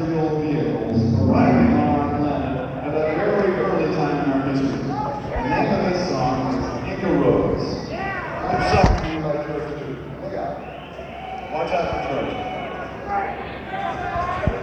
terrestrial vehicles arriving on our planet at a very early time in our history. The name of this song is Inca Rose. I'm sorry you like Georgia too. Look out. Watch out for Georgia.